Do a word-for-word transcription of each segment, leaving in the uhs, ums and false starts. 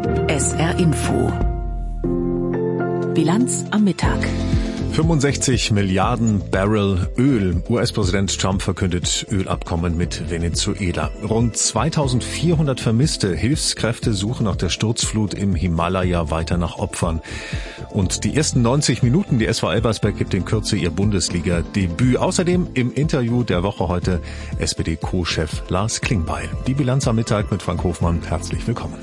S R Info. Bilanz am Mittag. fünfundsechzig Milliarden Barrel Öl. U S-Präsident Trump verkündet Ölabkommen mit Venezuela. Rund zweitausendvierhundert Vermisste. Hilfskräfte suchen nach der Sturzflut im Himalaya weiter nach Opfern. Und die ersten neunzig Minuten, die S V Elversberg gibt in Kürze ihr Bundesliga-Debüt. Außerdem im Interview der Woche heute S P D-Co-Chef Lars Klingbeil. Die Bilanz am Mittag mit Frank Hofmann. Herzlich willkommen.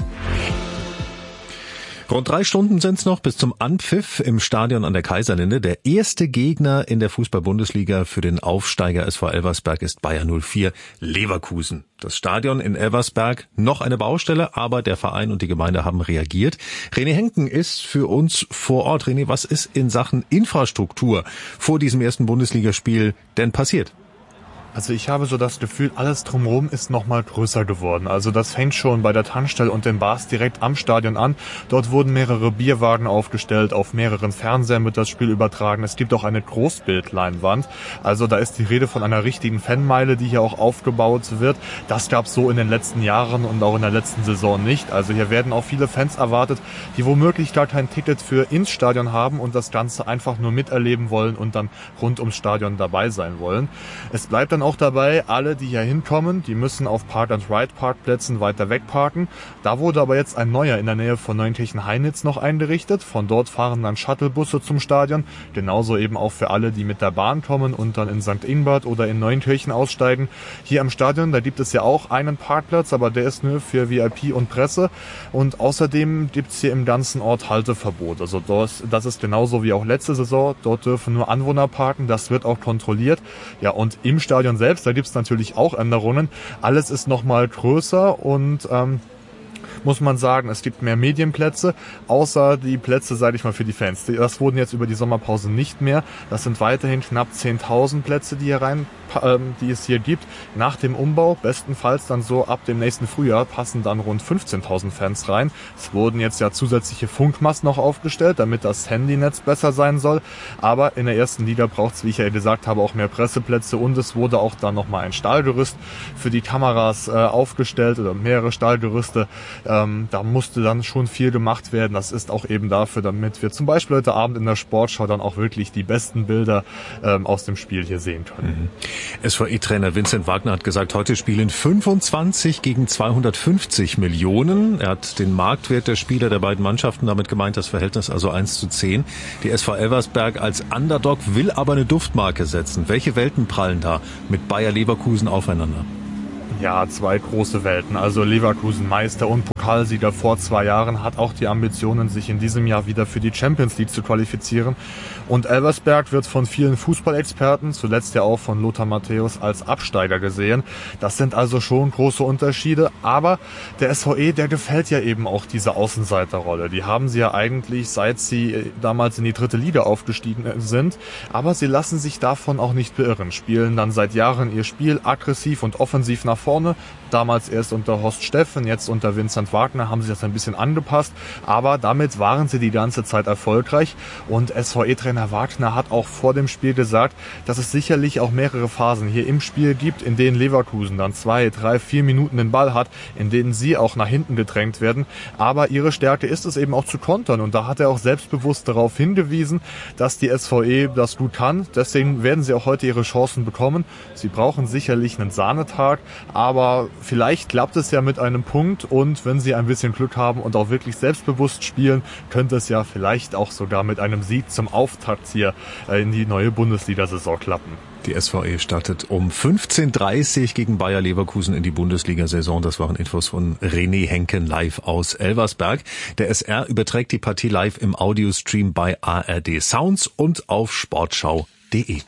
Rund drei Stunden sind's noch bis zum Anpfiff im Stadion an der Kaiserlinde. Der erste Gegner in der Fußball-Bundesliga für den Aufsteiger S V Elversberg ist Bayer null vier Leverkusen. Das Stadion in Elversberg, noch eine Baustelle, aber der Verein und die Gemeinde haben reagiert. René Henken ist für uns vor Ort. René, was ist in Sachen Infrastruktur vor diesem ersten Bundesligaspiel denn passiert? Also ich habe so das Gefühl, alles drumherum ist noch mal größer geworden. Also das fängt schon bei der Tankstelle und den Bars direkt am Stadion an. Dort wurden mehrere Bierwagen aufgestellt, auf mehreren Fernsehern wird das Spiel übertragen. Es gibt auch eine Großbildleinwand. Also da ist die Rede von einer richtigen Fanmeile, die hier auch aufgebaut wird. Das gab es so in den letzten Jahren und auch in der letzten Saison nicht. Also hier werden auch viele Fans erwartet, die womöglich gar kein Ticket für ins Stadion haben und das Ganze einfach nur miterleben wollen und dann rund ums Stadion dabei sein wollen. Es bleibt dann auch dabei, alle, die hier hinkommen, die müssen auf Park-and-Ride-Parkplätzen weiter weg parken. Da wurde aber jetzt ein neuer in der Nähe von Neunkirchen-Heinitz noch eingerichtet. Von dort fahren dann Shuttlebusse zum Stadion. Genauso eben auch für alle, die mit der Bahn kommen und dann in Sankt Ingbert oder in Neunkirchen aussteigen. Hier am Stadion, da gibt es ja auch einen Parkplatz, aber der ist nur für V I P und Presse. Und außerdem gibt es hier im ganzen Ort Halteverbot. Also das ist genauso wie auch letzte Saison. Dort dürfen nur Anwohner parken. Das wird auch kontrolliert. Ja, und im Stadion selbst, da gibt es natürlich auch Änderungen. Alles ist nochmal größer und ähm, muss man sagen, es gibt mehr Medienplätze, außer die Plätze, sage ich mal, für die Fans. Das wurden jetzt über die Sommerpause nicht mehr. Das sind weiterhin knapp zehntausend Plätze, die hier rein, äh, die es hier gibt. Nach dem Umbau, bestenfalls dann so ab dem nächsten Frühjahr, passen dann rund fünfzehntausend Fans rein. Es wurden jetzt ja zusätzliche Funkmasten noch aufgestellt, damit das Handynetz besser sein soll. Aber in der ersten Liga braucht es, wie ich ja gesagt habe, auch mehr Presseplätze und es wurde auch dann nochmal ein Stahlgerüst für die Kameras äh, aufgestellt oder mehrere Stahlgerüste. Ähm, da musste dann schon viel gemacht werden. Das ist auch eben dafür, damit wir zum Beispiel heute Abend in der Sportschau dann auch wirklich die besten Bilder ähm, aus dem Spiel hier sehen können. Mhm. S V E-Trainer Vincent Wagner hat gesagt, heute spielen fünfundzwanzig gegen zweihundertfünfzig Millionen. Er hat den Marktwert der Spieler der beiden Mannschaften damit gemeint, das Verhältnis also eins zu zehn. Die S V Elversberg als Underdog will aber eine Duftmarke setzen. Welche Welten prallen da mit Bayer Leverkusen aufeinander? Ja, zwei große Welten. Also Leverkusen Meister und Pokalsieger vor zwei Jahren hat auch die Ambitionen, sich in diesem Jahr wieder für die Champions League zu qualifizieren. Und Elversberg wird von vielen Fußballexperten, zuletzt ja auch von Lothar Matthäus, als Absteiger gesehen. Das sind also schon große Unterschiede. Aber der S V E, der gefällt ja eben auch diese Außenseiterrolle. Die haben sie ja eigentlich, seit sie damals in die dritte Liga aufgestiegen sind. Aber sie lassen sich davon auch nicht beirren. Spielen dann seit Jahren ihr Spiel aggressiv und offensiv nach vorne. Damals erst unter Horst Steffen, jetzt unter Vincent Wagner haben sie das ein bisschen angepasst. Aber damit waren sie die ganze Zeit erfolgreich. Und S V E-Trainer Wagner hat auch vor dem Spiel gesagt, dass es sicherlich auch mehrere Phasen hier im Spiel gibt, in denen Leverkusen dann zwei, drei, vier Minuten den Ball hat, in denen sie auch nach hinten gedrängt werden. Aber ihre Stärke ist es eben auch zu kontern. Und da hat er auch selbstbewusst darauf hingewiesen, dass die S V E das gut kann. Deswegen werden sie auch heute ihre Chancen bekommen. Sie brauchen sicherlich einen Sahnetag, aber vielleicht klappt es ja mit einem Punkt und wenn sie ein bisschen Glück haben und auch wirklich selbstbewusst spielen, könnte es ja vielleicht auch sogar mit einem Sieg zum Auftakt hier in die neue Bundesliga-Saison klappen. Die S V E startet um fünfzehn Uhr dreißig gegen Bayer Leverkusen in die Bundesliga-Saison. Das waren Infos von René Henken live aus Elversberg. Der S R überträgt die Partie live im Audiostream bei A R D Sounds und auf sportschau punkt de.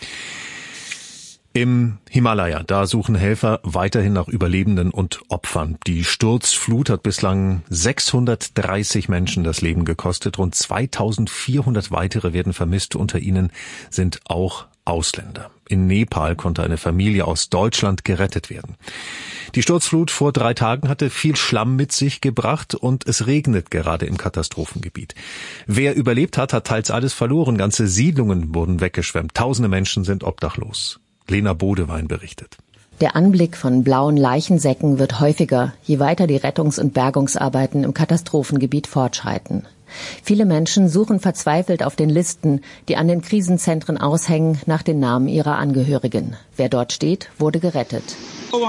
Im Himalaya, da suchen Helfer weiterhin nach Überlebenden und Opfern. Die Sturzflut hat bislang sechshundertdreißig Menschen das Leben gekostet. Rund zweitausendvierhundert weitere werden vermisst. Unter ihnen sind auch Ausländer. In Nepal konnte eine Familie aus Deutschland gerettet werden. Die Sturzflut vor drei Tagen hatte viel Schlamm mit sich gebracht und es regnet gerade im Katastrophengebiet. Wer überlebt hat, hat teils alles verloren. Ganze Siedlungen wurden weggeschwemmt. Tausende Menschen sind obdachlos. Lena Bodewein berichtet. Der Anblick von blauen Leichensäcken wird häufiger, je weiter die Rettungs- und Bergungsarbeiten im Katastrophengebiet fortschreiten. Viele Menschen suchen verzweifelt auf den Listen, die an den Krisenzentren aushängen, nach den Namen ihrer Angehörigen. Wer dort steht, wurde gerettet.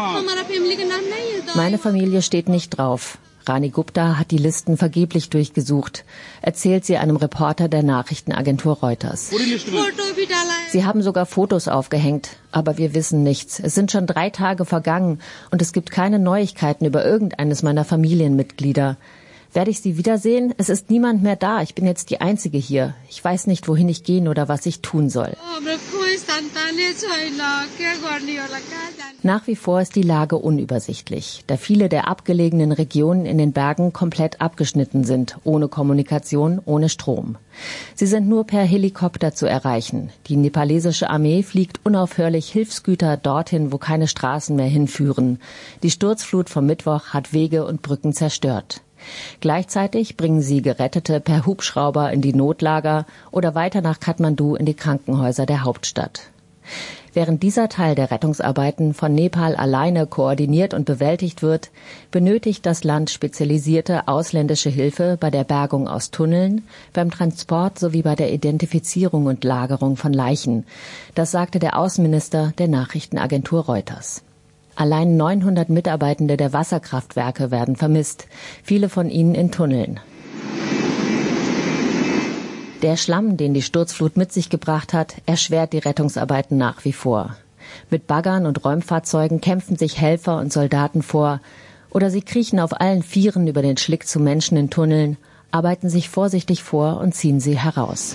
Meine Familie steht nicht drauf. Rani Gupta hat die Listen vergeblich durchgesucht, erzählt sie einem Reporter der Nachrichtenagentur Reuters. Sie haben sogar Fotos aufgehängt, aber wir wissen nichts. Es sind schon drei Tage vergangen und es gibt keine Neuigkeiten über irgendeines meiner Familienmitglieder. Werde ich sie wiedersehen? Es ist niemand mehr da. Ich bin jetzt die Einzige hier. Ich weiß nicht, wohin ich gehen oder was ich tun soll. Nach wie vor ist die Lage unübersichtlich, da viele der abgelegenen Regionen in den Bergen komplett abgeschnitten sind, ohne Kommunikation, ohne Strom. Sie sind nur per Helikopter zu erreichen. Die nepalesische Armee fliegt unaufhörlich Hilfsgüter dorthin, wo keine Straßen mehr hinführen. Die Sturzflut vom Mittwoch hat Wege und Brücken zerstört. Gleichzeitig bringen sie Gerettete per Hubschrauber in die Notlager oder weiter nach Kathmandu in die Krankenhäuser der Hauptstadt. Während dieser Teil der Rettungsarbeiten von Nepal alleine koordiniert und bewältigt wird, benötigt das Land spezialisierte ausländische Hilfe bei der Bergung aus Tunneln, beim Transport sowie bei der Identifizierung und Lagerung von Leichen. Das sagte der Außenminister der Nachrichtenagentur Reuters. Allein neunhundert Mitarbeitende der Wasserkraftwerke werden vermisst, viele von ihnen in Tunneln. Der Schlamm, den die Sturzflut mit sich gebracht hat, erschwert die Rettungsarbeiten nach wie vor. Mit Baggern und Räumfahrzeugen kämpfen sich Helfer und Soldaten vor, oder sie kriechen auf allen Vieren über den Schlick zu Menschen in Tunneln, arbeiten sich vorsichtig vor und ziehen sie heraus.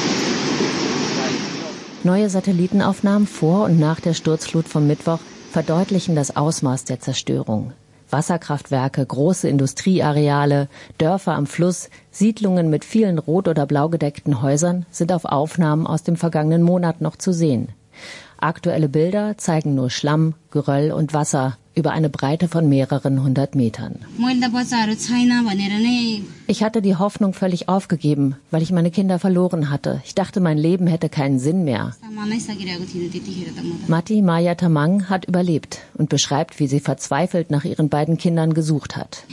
Neue Satellitenaufnahmen vor und nach der Sturzflut vom Mittwoch verdeutlichen das Ausmaß der Zerstörung. Wasserkraftwerke, große Industrieareale, Dörfer am Fluss, Siedlungen mit vielen rot- oder blau gedeckten Häusern sind auf Aufnahmen aus dem vergangenen Monat noch zu sehen. Aktuelle Bilder zeigen nur Schlamm, Geröll und Wasser über eine Breite von mehreren hundert Metern. Ich hatte die Hoffnung völlig aufgegeben, weil ich meine Kinder verloren hatte. Ich dachte, mein Leben hätte keinen Sinn mehr. Mati Maya Tamang hat überlebt und beschreibt, wie sie verzweifelt nach ihren beiden Kindern gesucht hat.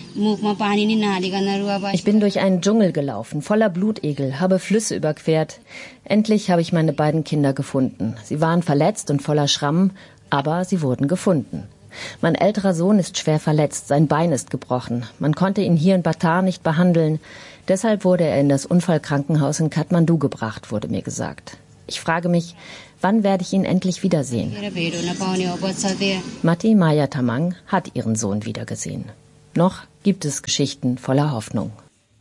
Ich bin durch einen Dschungel gelaufen, voller Blutegel, habe Flüsse überquert. Endlich habe ich meine beiden Kinder gefunden. Sie waren verletzt und voller Schrammen, aber sie wurden gefunden. Mein älterer Sohn ist schwer verletzt, sein Bein ist gebrochen. Man konnte ihn hier in Batar nicht behandeln. Deshalb wurde er in das Unfallkrankenhaus in Kathmandu gebracht, wurde mir gesagt. Ich frage mich, wann werde ich ihn endlich wiedersehen? Mati Maya Tamang hat ihren Sohn wiedergesehen. Noch gibt es Geschichten voller Hoffnung.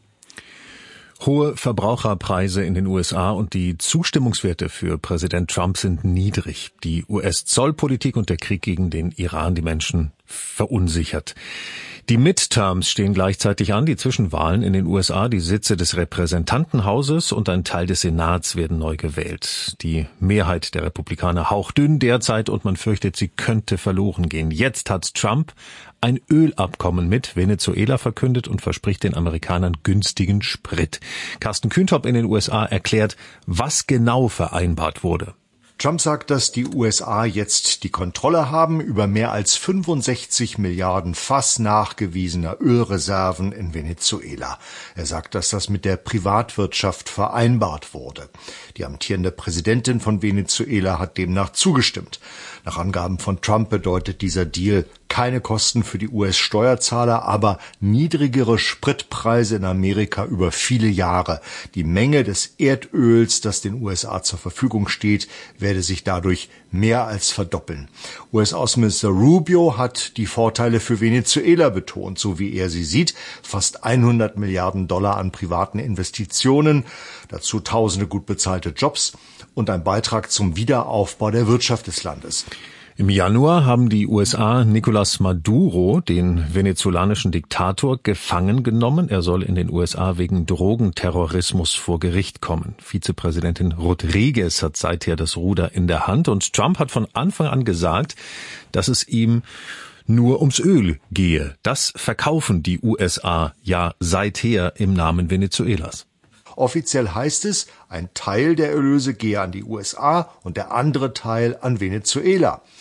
Hohe Verbraucherpreise in den U S A und die Zustimmungswerte für Präsident Trump sind niedrig. Die U S-Zollpolitik und der Krieg gegen den Iran die Menschen verunsichert. Die Midterms stehen gleichzeitig an, die Zwischenwahlen in den U S A. Die Sitze des Repräsentantenhauses und ein Teil des Senats werden neu gewählt. Die Mehrheit der Republikaner hauchdünn derzeit und man fürchtet, sie könnte verloren gehen. Jetzt hat Trump ein Ölabkommen mit Venezuela verkündet und verspricht den Amerikanern günstigen Sprit. Carsten Kühntop in den U S A erklärt, was genau vereinbart wurde. Trump sagt, dass die U S A jetzt die Kontrolle haben über mehr als fünfundsechzig Milliarden Fass nachgewiesener Ölreserven in Venezuela. Er sagt, dass das mit der Privatwirtschaft vereinbart wurde. Die amtierende Präsidentin von Venezuela hat demnach zugestimmt. Nach Angaben von Trump bedeutet dieser Deal keine Kosten für die U S-Steuerzahler, aber niedrigere Spritpreise in Amerika über viele Jahre. Die Menge des Erdöls, das den U S A zur Verfügung steht, werde sich dadurch mehr als verdoppeln. U S-Außenminister Rubio hat die Vorteile für Venezuela betont, so wie er sie sieht. Fast hundert Milliarden Dollar an privaten Investitionen, dazu tausende gut bezahlte Jobs und ein Beitrag zum Wiederaufbau der Wirtschaft des Landes. Im Januar haben die U S A Nicolás Maduro, den venezolanischen Diktator, gefangen genommen. Er soll in den U S A wegen Drogenterrorismus vor Gericht kommen. Vizepräsidentin Rodriguez hat seither das Ruder in der Hand und Trump hat von Anfang an gesagt, dass es ihm nur ums Öl gehe. Das verkaufen die U S A ja seither im Namen Venezuelas. Offiziell heißt es, ein Teil der Erlöse gehe an die U S A und der andere Teil an Venezuela.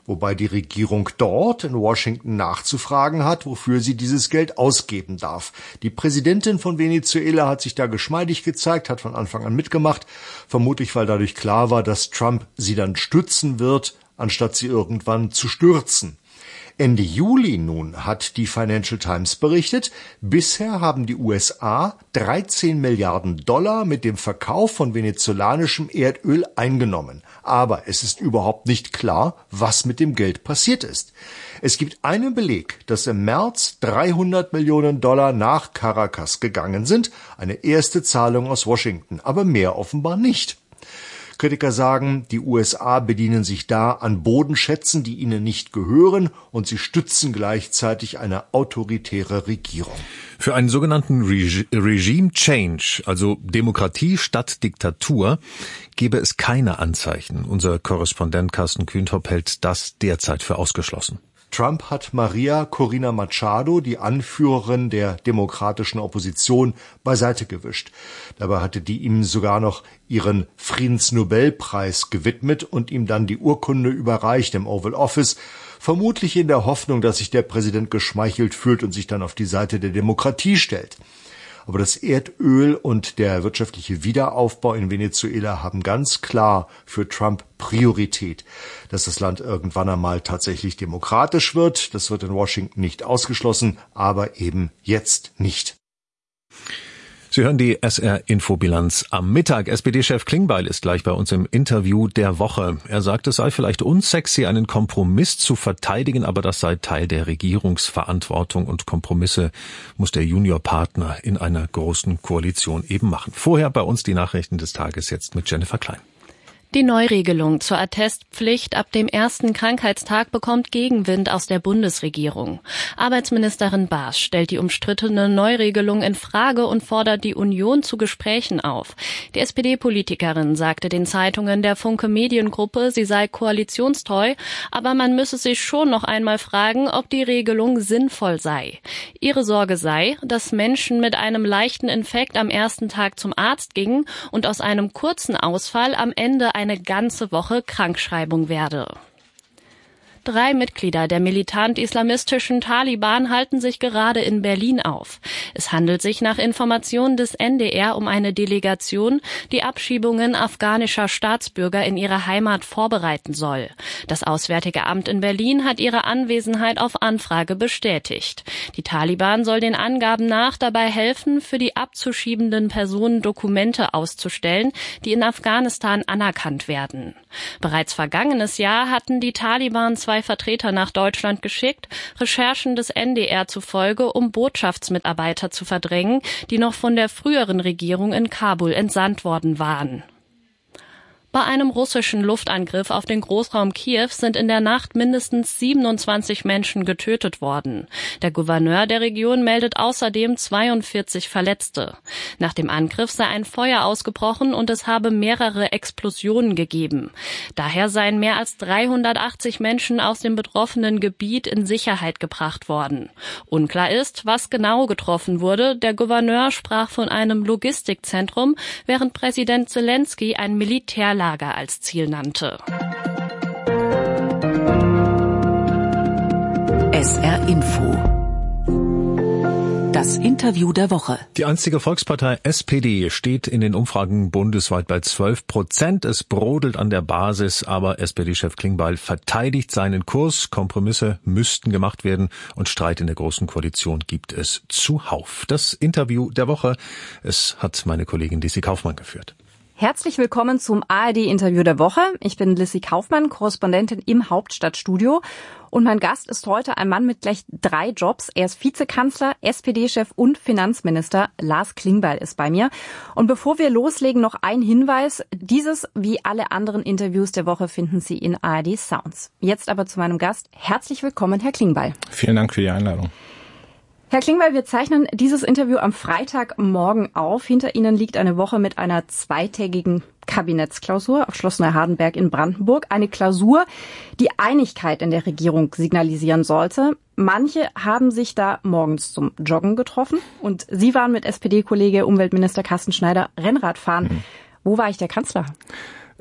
wobei die Regierung dort in Washington nachzufragen hat, wofür sie dieses Geld ausgeben darf. Die Präsidentin von Venezuela hat sich da geschmeidig gezeigt, hat von Anfang an mitgemacht, vermutlich weil dadurch klar war, dass Trump sie dann stützen wird, anstatt sie irgendwann zu stürzen. Ende Juli nun hat die Financial Times berichtet, bisher haben die U S A dreizehn Milliarden Dollar mit dem Verkauf von venezolanischem Erdöl eingenommen. Aber es ist überhaupt nicht klar, was mit dem Geld passiert ist. Es gibt einen Beleg, dass im März dreihundert Millionen Dollar nach Caracas gegangen sind, eine erste Zahlung aus Washington, aber mehr offenbar nicht. Kritiker sagen, die U S A bedienen sich da an Bodenschätzen, die ihnen nicht gehören, und sie stützen gleichzeitig eine autoritäre Regierung. Für einen sogenannten Reg- Regime Change, also Demokratie statt Diktatur, gebe es keine Anzeichen. Unser Korrespondent Carsten Kühntop hält das derzeit für ausgeschlossen. Trump hat Maria Corina Machado, die Anführerin der demokratischen Opposition, beiseite gewischt. Dabei hatte die ihm sogar noch ihren Friedensnobelpreis gewidmet und ihm dann die Urkunde überreicht im Oval Office, vermutlich in der Hoffnung, dass sich der Präsident geschmeichelt fühlt und sich dann auf die Seite der Demokratie stellt. Aber das Erdöl und der wirtschaftliche Wiederaufbau in Venezuela haben ganz klar für Trump Priorität. Dass das Land irgendwann einmal tatsächlich demokratisch wird, das wird in Washington nicht ausgeschlossen, aber eben jetzt nicht. Sie hören die S R-Infobilanz am Mittag. S P D-Chef Klingbeil ist gleich bei uns im Interview der Woche. Er sagt, es sei vielleicht unsexy, einen Kompromiss zu verteidigen, aber das sei Teil der Regierungsverantwortung und Kompromisse muss der Juniorpartner in einer großen Koalition eben machen. Vorher bei uns die Nachrichten des Tages jetzt mit Jennifer Klein. Die Neuregelung zur Attestpflicht ab dem ersten Krankheitstag bekommt Gegenwind aus der Bundesregierung. Arbeitsministerin Baas stellt die umstrittene Neuregelung in Frage und fordert die Union zu Gesprächen auf. Die S P D-Politikerin sagte den Zeitungen der Funke Mediengruppe, sie sei koalitionstreu, aber man müsse sich schon noch einmal fragen, ob die Regelung sinnvoll sei. Ihre Sorge sei, dass Menschen mit einem leichten Infekt am ersten Tag zum Arzt gingen und aus einem kurzen Ausfall am Ende eine ganze Woche Krankschreibung werde. Drei Mitglieder der militant-islamistischen Taliban halten sich gerade in Berlin auf. Es handelt sich nach Informationen des N D R um eine Delegation, die Abschiebungen afghanischer Staatsbürger in ihre Heimat vorbereiten soll. Das Auswärtige Amt in Berlin hat ihre Anwesenheit auf Anfrage bestätigt. Die Taliban soll den Angaben nach dabei helfen, für die abzuschiebenden Personen Dokumente auszustellen, die in Afghanistan anerkannt werden. Bereits vergangenes Jahr hatten die Taliban zwei Vertreter nach Deutschland geschickt, Recherchen des N D R zufolge, um Botschaftsmitarbeiter zu verdrängen, die noch von der früheren Regierung in Kabul entsandt worden waren. Bei einem russischen Luftangriff auf den Großraum Kiew sind in der Nacht mindestens siebenundzwanzig Menschen getötet worden. Der Gouverneur der Region meldet außerdem zweiundvierzig Verletzte. Nach dem Angriff sei ein Feuer ausgebrochen und es habe mehrere Explosionen gegeben. Daher seien mehr als dreihundertachtzig Menschen aus dem betroffenen Gebiet in Sicherheit gebracht worden. Unklar ist, was genau getroffen wurde. Der Gouverneur sprach von einem Logistikzentrum, während Präsident Zelensky ein Militärlager als Ziel nannte. S R Info. Das Interview der Woche. Die einstige Volkspartei S P D steht in den Umfragen bundesweit bei zwölf Prozent. Es brodelt an der Basis, aber S P D-Chef Klingbeil verteidigt seinen Kurs. Kompromisse müssten gemacht werden und Streit in der Großen Koalition gibt es zuhauf. Das Interview der Woche, es hat meine Kollegin Lissy Kaufmann geführt. Herzlich willkommen zum A R D-Interview der Woche. Ich bin Lissy Kaufmann, Korrespondentin im Hauptstadtstudio. Und mein Gast ist heute ein Mann mit gleich drei Jobs. Er ist Vizekanzler, S P D-Chef und Finanzminister. Lars Klingbeil ist bei mir. Und bevor wir loslegen, noch ein Hinweis. Dieses wie alle anderen Interviews der Woche finden Sie in A R D Sounds. Jetzt aber zu meinem Gast. Herzlich willkommen, Herr Klingbeil. Vielen Dank für die Einladung. Herr Klingbeil, wir zeichnen dieses Interview am Freitagmorgen auf. Hinter Ihnen liegt eine Woche mit einer zweitägigen Kabinettsklausur auf Schloss Neuhardenberg in Brandenburg. Eine Klausur, die Einigkeit in der Regierung signalisieren sollte. Manche haben sich da morgens zum Joggen getroffen und Sie waren mit S P D-Kollege Umweltminister Carsten Schneider Rennradfahren. Mhm. Wo war ich der Kanzler?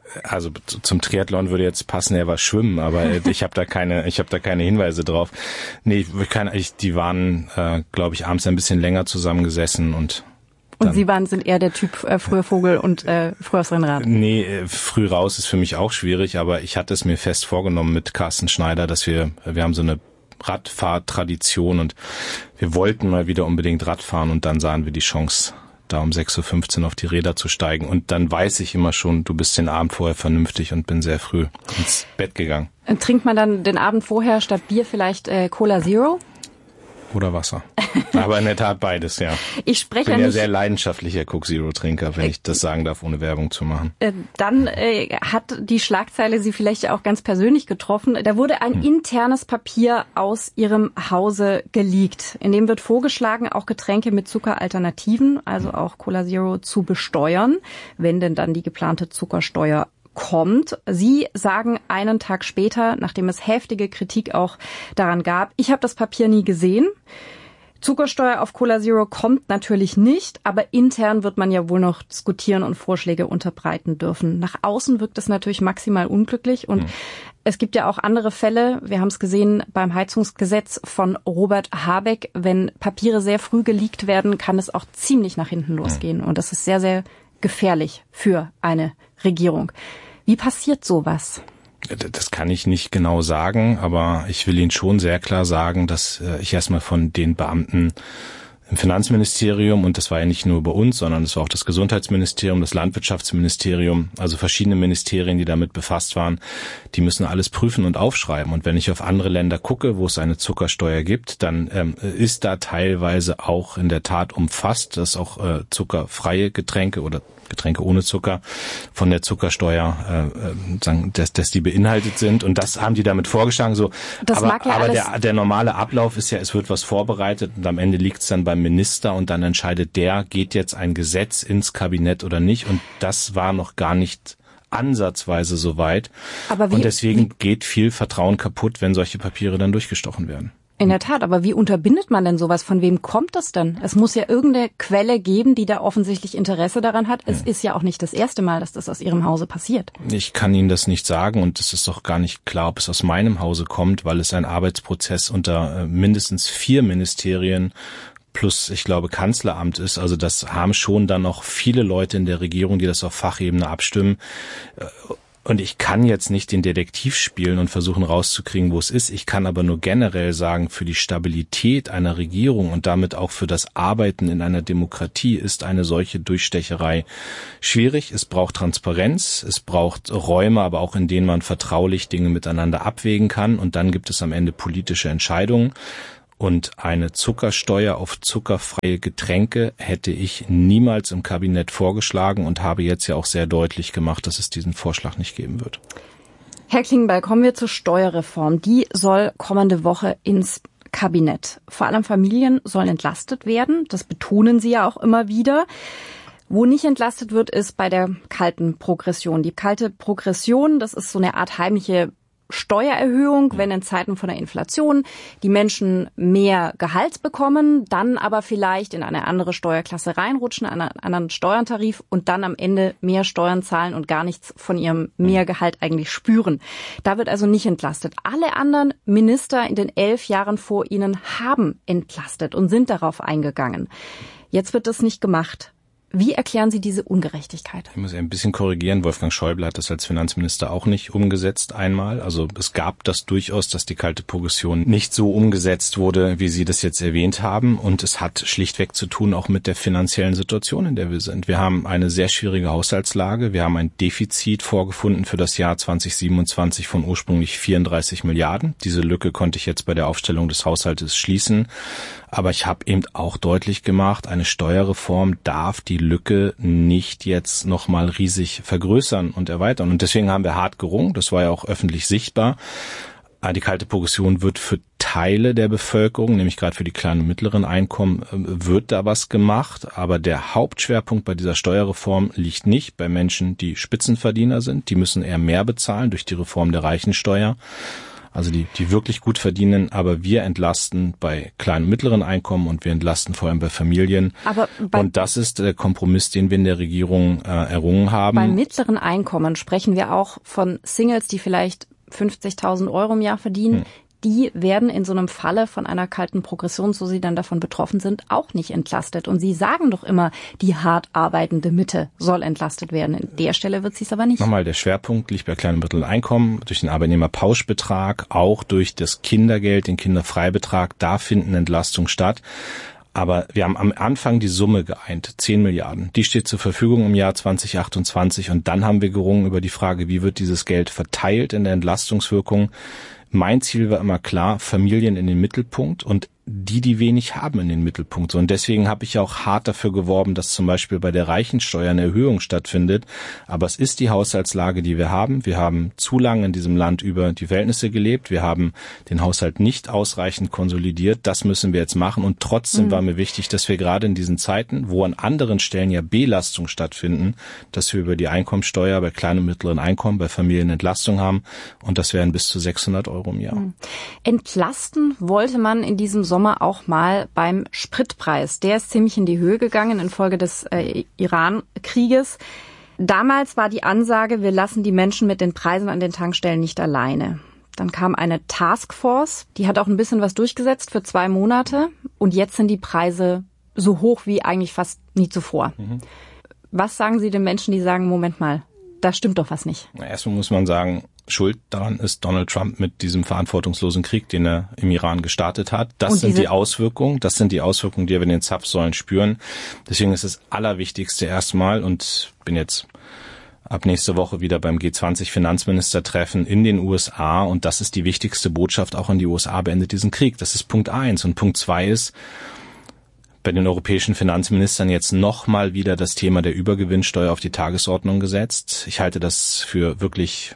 Also zum Triathlon würde jetzt passen, er war schwimmen, aber ich habe da keine, ich habe da keine Hinweise drauf. Nee, keine, ich, die waren, äh, glaube ich, abends ein bisschen länger zusammengesessen und Und Sie waren, sind eher der Typ äh, früher Vogel und äh, früher aufs Rennrad? Nee, äh, früh raus ist für mich auch schwierig, aber ich hatte es mir fest vorgenommen mit Carsten Schneider, dass wir, wir haben so eine Radfahrtradition und wir wollten mal wieder unbedingt Radfahren und dann sahen wir die Chance, da um sechs Uhr fünfzehn auf die Räder zu steigen. Und dann weiß ich immer schon, du bist den Abend vorher vernünftig und bin sehr früh ins Bett gegangen. Trinkt man dann den Abend vorher statt Bier vielleicht äh, Cola Zero? Oder Wasser. Aber in der Tat beides, ja. Ich spreche bin ja nicht, sehr leidenschaftlicher Coke Zero Trinker, wenn ich das sagen darf, ohne Werbung zu machen. Äh, dann äh, hat die Schlagzeile Sie vielleicht auch ganz persönlich getroffen. Da wurde ein hm. internes Papier aus Ihrem Hause geleakt. In dem wird vorgeschlagen, auch Getränke mit Zuckeralternativen, also auch Cola Zero, zu besteuern, wenn denn dann die geplante Zuckersteuer kommt. Sie sagen einen Tag später, nachdem es heftige Kritik auch daran gab, ich habe das Papier nie gesehen. Zuckersteuer auf Cola Zero kommt natürlich nicht, aber intern wird man ja wohl noch diskutieren und Vorschläge unterbreiten dürfen. Nach außen wirkt es natürlich maximal unglücklich und mhm. es gibt ja auch andere Fälle. Wir haben es gesehen beim Heizungsgesetz von Robert Habeck. Wenn Papiere sehr früh geleakt werden, kann es auch ziemlich nach hinten losgehen und das ist sehr, sehr gefährlich für eine Regierung. Wie passiert sowas? Das kann ich nicht genau sagen, aber ich will Ihnen schon sehr klar sagen, dass ich erstmal von den Beamten im Finanzministerium, und das war ja nicht nur bei uns, sondern es war auch das Gesundheitsministerium, das Landwirtschaftsministerium, also verschiedene Ministerien, die damit befasst waren, die müssen alles prüfen und aufschreiben. Und wenn ich auf andere Länder gucke, wo es eine Zuckersteuer gibt, dann ähm, ist da teilweise auch in der Tat umfasst, dass auch äh, zuckerfreie Getränke oder Getränke ohne Zucker von der Zuckersteuer, äh, sagen, dass, dass die beinhaltet sind. Und das haben die damit vorgeschlagen. So, das aber mag ja aber alles der, der normale Ablauf ist ja, es wird was vorbereitet und am Ende liegt es dann beim Minister und dann entscheidet der, geht jetzt ein Gesetz ins Kabinett oder nicht. Und das war noch gar nicht ansatzweise so weit. Aber wie, und deswegen wie, geht viel Vertrauen kaputt, wenn solche Papiere dann durchgestochen werden. In der Tat, aber wie unterbindet man denn sowas? Von wem kommt das denn? Es muss ja irgendeine Quelle geben, die da offensichtlich Interesse daran hat. Es ja. ist ja auch nicht das erste Mal, dass das aus Ihrem Hause passiert. Ich kann Ihnen das nicht sagen und es ist doch gar nicht klar, ob es aus meinem Hause kommt, weil es ein Arbeitsprozess unter mindestens vier Ministerien plus, ich glaube, Kanzleramt ist. Also das haben schon dann noch viele Leute in der Regierung, die das auf Fachebene abstimmen. Und ich kann jetzt nicht den Detektiv spielen und versuchen rauszukriegen, wo es ist. Ich kann aber nur generell sagen, für die Stabilität einer Regierung und damit auch für das Arbeiten in einer Demokratie ist eine solche Durchstecherei schwierig. Es braucht Transparenz, es braucht Räume, aber auch in denen man vertraulich Dinge miteinander abwägen kann. Und dann gibt es am Ende politische Entscheidungen. Und eine Zuckersteuer auf zuckerfreie Getränke hätte ich niemals im Kabinett vorgeschlagen und habe jetzt ja auch sehr deutlich gemacht, dass es diesen Vorschlag nicht geben wird. Herr Klingbeil, kommen wir zur Steuerreform. Die soll kommende Woche ins Kabinett. Vor allem Familien sollen entlastet werden. Das betonen Sie ja auch immer wieder. Wo nicht entlastet wird, ist bei der kalten Progression. Die kalte Progression, das ist so eine Art heimliche Steuererhöhung, wenn in Zeiten von der Inflation die Menschen mehr Gehalt bekommen, dann aber vielleicht in eine andere Steuerklasse reinrutschen, einen anderen Steuertarif und dann am Ende mehr Steuern zahlen und gar nichts von ihrem Mehrgehalt eigentlich spüren. Da wird also nicht entlastet. Alle anderen Minister in den elf Jahren vor ihnen haben entlastet und sind darauf eingegangen. Jetzt wird das nicht gemacht. Wie erklären Sie diese Ungerechtigkeit? Ich muss ein bisschen korrigieren. Wolfgang Schäuble hat das als Finanzminister auch nicht umgesetzt einmal. Also es gab das durchaus, dass die kalte Progression nicht so umgesetzt wurde, wie Sie das jetzt erwähnt haben. Und es hat schlichtweg zu tun auch mit der finanziellen Situation, in der wir sind. Wir haben eine sehr schwierige Haushaltslage. Wir haben ein Defizit vorgefunden für das Jahr zwanzig siebenundzwanzig von ursprünglich vierunddreißig Milliarden. Diese Lücke konnte ich jetzt bei der Aufstellung des Haushaltes schließen. Aber ich habe eben auch deutlich gemacht, eine Steuerreform darf die Lücke nicht jetzt nochmal riesig vergrößern und erweitern. Und deswegen haben wir hart gerungen, das war ja auch öffentlich sichtbar. Die kalte Progression wird für Teile der Bevölkerung, nämlich gerade für die kleinen und mittleren Einkommen, wird da was gemacht. Aber der Hauptschwerpunkt bei dieser Steuerreform liegt nicht bei Menschen, die Spitzenverdiener sind. Die müssen eher mehr bezahlen durch die Reform der Reichensteuer. Also die, die wirklich gut verdienen, aber wir entlasten bei kleinen und mittleren Einkommen und wir entlasten vor allem bei Familien. Aber bei, und das ist der Kompromiss, den wir in der Regierung äh, errungen haben. Bei mittleren Einkommen sprechen wir auch von Singles, die vielleicht fünfzigtausend Euro im Jahr verdienen. Hm. Die werden in so einem Falle von einer kalten Progression, so sie dann davon betroffen sind, auch nicht entlastet. Und Sie sagen doch immer, die hart arbeitende Mitte soll entlastet werden. An der Stelle wird sie es aber nicht. Nochmal, der Schwerpunkt liegt bei kleinen und mittleren Einkommen, durch den Arbeitnehmerpauschbetrag, auch durch das Kindergeld, den Kinderfreibetrag. Da finden Entlastungen statt. Aber wir haben am Anfang die Summe geeint, zehn Milliarden. Die steht zur Verfügung im Jahr zwanzig achtundzwanzig. Und dann haben wir gerungen über die Frage, wie wird dieses Geld verteilt in der Entlastungswirkung. Mein Ziel war immer klar, Familien in den Mittelpunkt und die, die wenig haben, in den Mittelpunkt. Und deswegen habe ich auch hart dafür geworben, dass zum Beispiel bei der Reichensteuer eine Erhöhung stattfindet. Aber es ist die Haushaltslage, die wir haben. Wir haben zu lange in diesem Land über die Verhältnisse gelebt. Wir haben den Haushalt nicht ausreichend konsolidiert. Das müssen wir jetzt machen. Und trotzdem mhm. war mir wichtig, dass wir gerade in diesen Zeiten, wo an anderen Stellen ja Belastungen stattfinden, dass wir über die Einkommensteuer bei kleinen und mittleren Einkommen, bei Familien Entlastung haben. Und das wären bis zu sechshundert Euro im Jahr. Mhm. Entlasten wollte man in diesem Sommer auch mal beim Spritpreis. Der ist ziemlich in die Höhe gegangen infolge des äh, Iran-Krieges. Damals war die Ansage, wir lassen die Menschen mit den Preisen an den Tankstellen nicht alleine. Dann kam eine Taskforce, die hat auch ein bisschen was durchgesetzt für zwei Monate. Und jetzt sind die Preise so hoch wie eigentlich fast nie zuvor. Mhm. Was sagen Sie den Menschen, die sagen, Moment mal, da stimmt doch was nicht? Erstmal muss man sagen, Schuld daran ist Donald Trump mit diesem verantwortungslosen Krieg, den er im Iran gestartet hat. Das sind die Auswirkungen, das sind die Auswirkungen, die wir in den Zapfsäulen spüren. Deswegen ist das Allerwichtigste erstmal, und bin jetzt ab nächste Woche wieder beim G zwanzig Finanzministertreffen in den U S A, und das ist die wichtigste Botschaft auch an die U S A, beendet diesen Krieg. Das ist Punkt eins. Und Punkt zwei ist, bei den europäischen Finanzministern jetzt nochmal wieder das Thema der Übergewinnsteuer auf die Tagesordnung gesetzt. Ich halte das für wirklich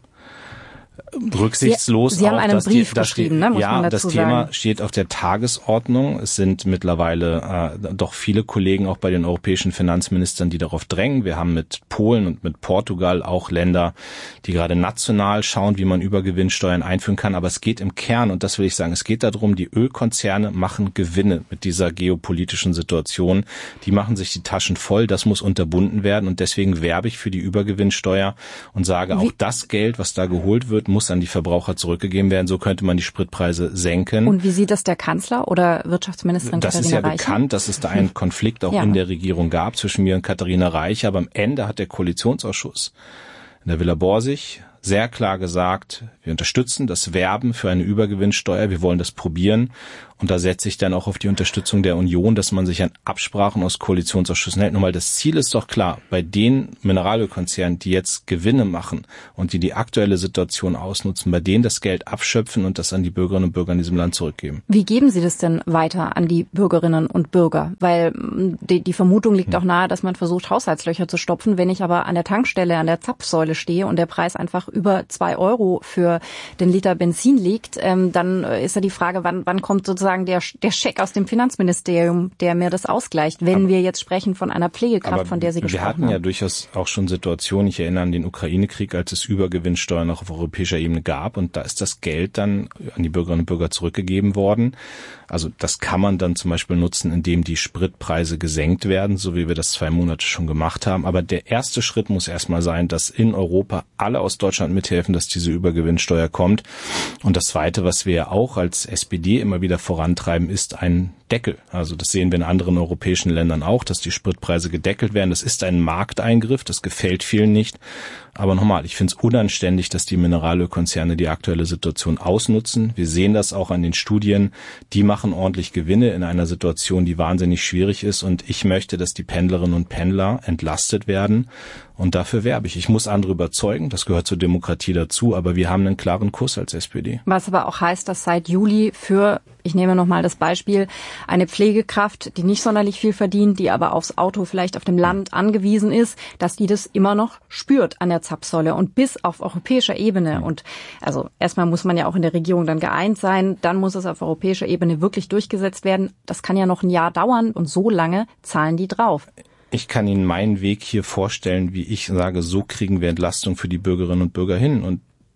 rücksichtslos. Sie, Sie haben auch, einen dass Brief die, dass geschrieben, die, ne, muss ja, man dazu das Thema sagen. Steht auf der Tagesordnung. Es sind mittlerweile äh, doch viele Kollegen auch bei den europäischen Finanzministern, die darauf drängen. Wir haben mit Polen und mit Portugal auch Länder, die gerade national schauen, wie man Übergewinnsteuern einführen kann. Aber es geht im Kern, und das will ich sagen, es geht darum, die Ölkonzerne machen Gewinne mit dieser geopolitischen Situation. Die machen sich die Taschen voll. Das muss unterbunden werden. Und deswegen werbe ich für die Übergewinnsteuer und sage, auch wie? Das Geld, was da geholt wird, muss an die Verbraucher zurückgegeben werden. So könnte man die Spritpreise senken. Und wie sieht das der Kanzler oder Wirtschaftsministerin das Katharina Reich? Das ist ja bekannt, dass es da einen Konflikt auch ja. in der Regierung gab zwischen mir und Katharina Reich. Aber am Ende hat der Koalitionsausschuss in der Villa Borsig sehr klar gesagt, wir unterstützen das Werben für eine Übergewinnsteuer. Wir wollen das probieren. Und da setze ich dann auch auf die Unterstützung der Union, dass man sich an Absprachen aus Koalitionsausschüssen hält. Nochmal, das Ziel ist doch klar, bei den Mineralölkonzernen, die jetzt Gewinne machen und die die aktuelle Situation ausnutzen, bei denen das Geld abschöpfen und das an die Bürgerinnen und Bürger in diesem Land zurückgeben. Wie geben Sie das denn weiter an die Bürgerinnen und Bürger? Weil die, die Vermutung liegt hm. auch nahe, dass man versucht, Haushaltslöcher zu stopfen. Wenn ich aber an der Tankstelle, an der Zapfsäule stehe und der Preis einfach über zwei Euro für den Liter Benzin liegt, ähm, dann ist ja die Frage, wann, wann kommt sozusagen der, der Scheck aus dem Finanzministerium, der mir das ausgleicht, wenn aber, wir jetzt sprechen von einer Pflegekraft, von der Sie gesprochen haben. Wir hatten ja durchaus auch schon Situationen, ich erinnere an den Ukraine-Krieg, als es Übergewinnsteuern auch auf europäischer Ebene gab, und da ist das Geld dann an die Bürgerinnen und Bürger zurückgegeben worden. Also das kann man dann zum Beispiel nutzen, indem die Spritpreise gesenkt werden, so wie wir das zwei Monate schon gemacht haben. Aber der erste Schritt muss erstmal sein, dass in Europa alle aus Deutschland mithelfen, dass diese Übergewinnsteuer kommt. Und das Zweite, was wir ja auch als S P D immer wieder vorantreiben, ist ein Deckel. Also das sehen wir in anderen europäischen Ländern auch, dass die Spritpreise gedeckelt werden. Das ist ein Markteingriff, das gefällt vielen nicht. Aber nochmal, ich finde es unanständig, dass die Mineralölkonzerne die aktuelle Situation ausnutzen. Wir sehen das auch an den Studien. Die machen ordentlich Gewinne in einer Situation, die wahnsinnig schwierig ist. Und ich möchte, dass die Pendlerinnen und Pendler entlastet werden. Und dafür werbe ich. Ich muss andere überzeugen, das gehört zur Demokratie dazu, aber wir haben einen klaren Kurs als S P D. Was aber auch heißt, dass seit Juli für, ich nehme nochmal das Beispiel, eine Pflegekraft, die nicht sonderlich viel verdient, die aber aufs Auto vielleicht auf dem Land angewiesen ist, dass die das immer noch spürt an der Zapfsäule und bis auf europäischer Ebene. Und also erstmal muss man ja auch in der Regierung dann geeint sein, dann muss es auf europäischer Ebene wirklich durchgesetzt werden. Das kann ja noch ein Jahr dauern und so lange zahlen die drauf. Ich kann Ihnen meinen Weg hier vorstellen, wie ich sage, so kriegen wir Entlastung für die Bürgerinnen und Bürger hin. Und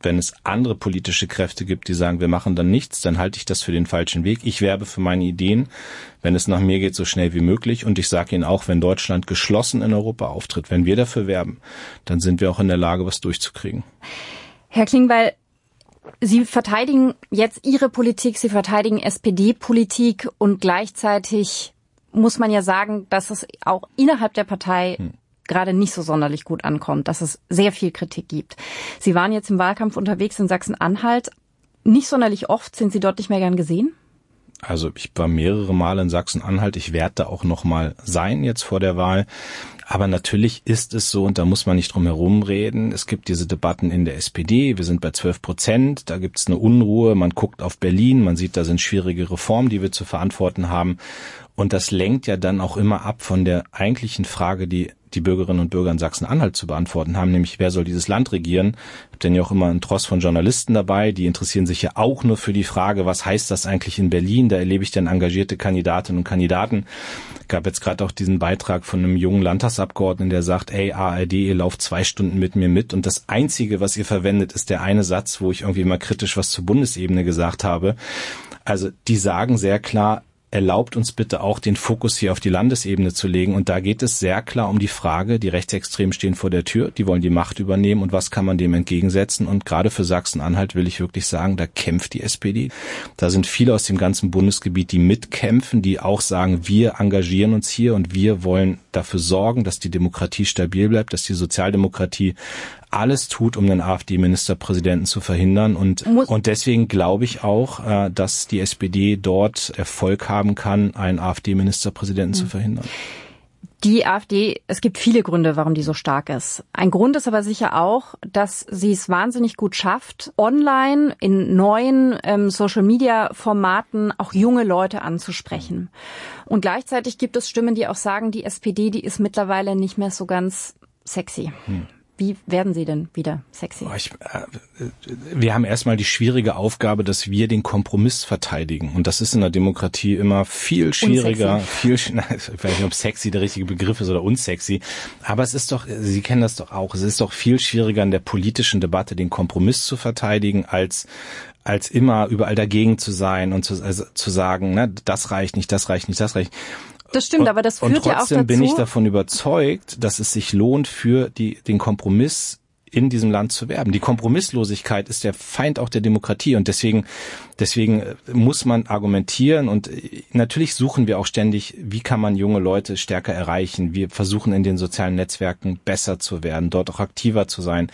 wenn es andere politische Kräfte gibt, die sagen, wir machen dann nichts, dann halte ich das für den falschen Weg. Ich werbe für meine Ideen, wenn es nach mir geht, so schnell wie möglich. Und ich sage Ihnen auch, wenn Deutschland geschlossen in Europa auftritt, wenn wir dafür werben, dann sind wir auch in der Lage, was durchzukriegen. Herr Klingbeil, Sie verteidigen jetzt Ihre Politik, Sie verteidigen S P D-Politik und gleichzeitig muss man ja sagen, dass es auch innerhalb der Partei hm. gerade nicht so sonderlich gut ankommt, dass es sehr viel Kritik gibt. Sie waren jetzt im Wahlkampf unterwegs in Sachsen-Anhalt. Nicht sonderlich oft, sind Sie dort nicht mehr gern gesehen? Also ich war mehrere Male in Sachsen-Anhalt. Ich werde da auch noch mal sein jetzt vor der Wahl. Aber natürlich ist es so, und da muss man nicht drum herum reden, es gibt diese Debatten in der S P D, wir sind bei zwölf Prozent, da gibt es eine Unruhe, man guckt auf Berlin, man sieht, da sind schwierige Reformen, die wir zu verantworten haben. Und das lenkt ja dann auch immer ab von der eigentlichen Frage, die die Bürgerinnen und Bürger in Sachsen-Anhalt zu beantworten haben, nämlich wer soll dieses Land regieren? Ich habe dann ja auch immer einen Tross von Journalisten dabei, die interessieren sich ja auch nur für die Frage, was heißt das eigentlich in Berlin? Da erlebe ich dann engagierte Kandidatinnen und Kandidaten. Es gab jetzt gerade auch diesen Beitrag von einem jungen Landtagsabgeordneten, der sagt, ey, A R D, ihr lauft zwei Stunden mit mir mit und das Einzige, was ihr verwendet, ist der eine Satz, wo ich irgendwie mal kritisch was zur Bundesebene gesagt habe. Also die sagen sehr klar, erlaubt uns bitte auch, den Fokus hier auf die Landesebene zu legen. Und da geht es sehr klar um die Frage, die Rechtsextremen stehen vor der Tür, die wollen die Macht übernehmen und was kann man dem entgegensetzen? Und gerade für Sachsen-Anhalt will ich wirklich sagen, da kämpft die S P D. Da sind viele aus dem ganzen Bundesgebiet, die mitkämpfen, die auch sagen, wir engagieren uns hier und wir wollen dafür sorgen, dass die Demokratie stabil bleibt, dass die Sozialdemokratie alles tut, um den AfD-Ministerpräsidenten zu verhindern. Und, und deswegen glaube ich auch, dass die S P D dort Erfolg haben kann, einen AfD-Ministerpräsidenten mhm. zu verhindern. Die AfD, es gibt viele Gründe, warum die so stark ist. Ein Grund ist aber sicher auch, dass sie es wahnsinnig gut schafft, online in neuen ähm, Social-Media-Formaten auch junge Leute anzusprechen. Und gleichzeitig gibt es Stimmen, die auch sagen, die S P D, die ist mittlerweile nicht mehr so ganz sexy. Hm. Wie werden Sie denn wieder sexy? Ich, äh, wir haben erstmal die schwierige Aufgabe, dass wir den Kompromiss verteidigen. Und das ist in der Demokratie immer viel schwieriger. Viel, ich weiß nicht, ob sexy der richtige Begriff ist oder unsexy. Aber es ist doch, Sie kennen das doch auch, es ist doch viel schwieriger in der politischen Debatte, den Kompromiss zu verteidigen, als als immer überall dagegen zu sein und zu, also, zu sagen, ne, das reicht nicht, das reicht nicht, das reicht nicht. Das stimmt, aber das führt ja auch dazu. Und trotzdem bin ich davon überzeugt, dass es sich lohnt, für die, den Kompromiss in diesem Land zu werben. Die Kompromisslosigkeit ist der Feind auch der Demokratie und deswegen, deswegen muss man argumentieren und natürlich suchen wir auch ständig, wie kann man junge Leute stärker erreichen. Wir versuchen in den sozialen Netzwerken besser zu werden, dort auch aktiver zu sein.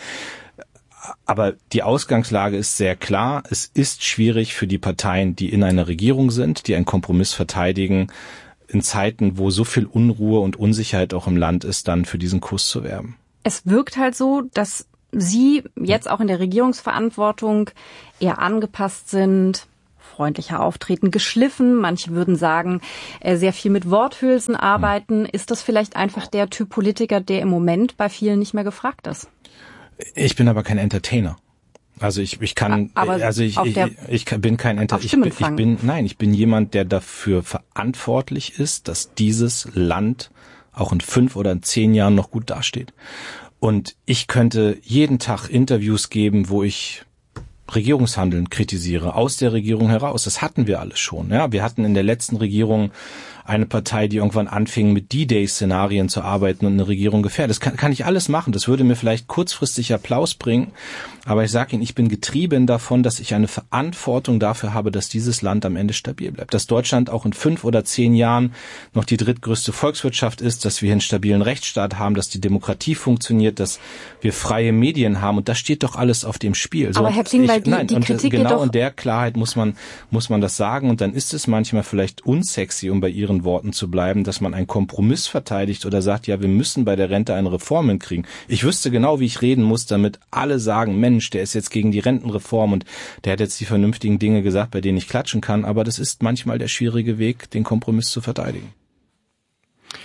Aber die Ausgangslage ist sehr klar. Es ist schwierig für die Parteien, die in einer Regierung sind, die einen Kompromiss verteidigen, in Zeiten, wo so viel Unruhe und Unsicherheit auch im Land ist, dann für diesen Kurs zu werben. Es wirkt halt so, dass Sie jetzt auch in der Regierungsverantwortung eher angepasst sind, freundlicher auftreten, geschliffen. Manche würden sagen, sehr viel mit Worthülsen arbeiten. Ist das vielleicht einfach der Typ Politiker, der im Moment bei vielen nicht mehr gefragt ist? Ich bin aber kein Entertainer. Also ich ich kann aber also ich ich, ich bin kein Entertainer. Ich bin, ich bin nein, ich bin jemand, der dafür verantwortlich ist, dass dieses Land auch in fünf oder in zehn Jahren noch gut dasteht. Und ich könnte jeden Tag Interviews geben, wo ich Regierungshandeln kritisiere, aus der Regierung heraus. Das hatten wir alles schon. Ja, wir hatten in der letzten Regierung eine Partei, die irgendwann anfing, mit D-Day-Szenarien zu arbeiten und eine Regierung gefährdet. Das kann, kann ich alles machen. Das würde mir vielleicht kurzfristig Applaus bringen. Aber ich sage Ihnen, ich bin getrieben davon, dass ich eine Verantwortung dafür habe, dass dieses Land am Ende stabil bleibt. Dass Deutschland auch in fünf oder zehn Jahren noch die drittgrößte Volkswirtschaft ist, dass wir einen stabilen Rechtsstaat haben, dass die Demokratie funktioniert, dass wir freie Medien haben. Und das steht doch alles auf dem Spiel. So, aber Herr Klingbeil, die, nein, die und Kritik genau geht doch... in der Klarheit muss man, muss man das sagen. Und dann ist es manchmal vielleicht unsexy, um bei Ihren Worten zu bleiben, dass man einen Kompromiss verteidigt oder sagt, ja, wir müssen bei der Rente eine Reform hinkriegen. Ich wüsste genau, wie ich reden muss, damit alle sagen, Mensch, der ist jetzt gegen die Rentenreform und der hat jetzt die vernünftigen Dinge gesagt, bei denen ich klatschen kann. Aber das ist manchmal der schwierige Weg, den Kompromiss zu verteidigen.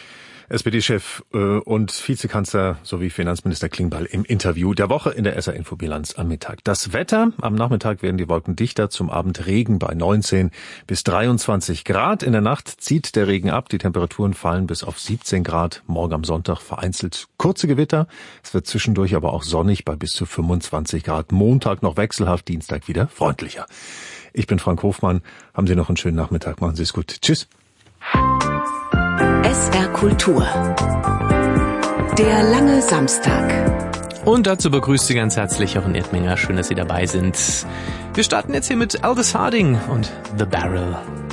S P D-Chef und Vizekanzler sowie Finanzminister Klingbeil im Interview der Woche in der S R-Infobilanz am Mittag. Das Wetter: Am Nachmittag werden die Wolken dichter, zum Abend Regen bei neunzehn bis dreiundzwanzig Grad. In der Nacht zieht der Regen ab, die Temperaturen fallen bis auf siebzehn Grad. Morgen am Sonntag vereinzelt kurze Gewitter. Es wird zwischendurch aber auch sonnig bei bis zu fünfundzwanzig Grad. Montag noch wechselhaft, Dienstag wieder freundlicher. Ich bin Frank Hofmann. Haben Sie noch einen schönen Nachmittag. Machen Sie es gut. Tschüss. S R Kultur. Der lange Samstag. Und dazu begrüßt Sie ganz herzlich Jochen Erdminger. Schön, dass Sie dabei sind. Wir starten jetzt hier mit Aldous Harding und The Barrel.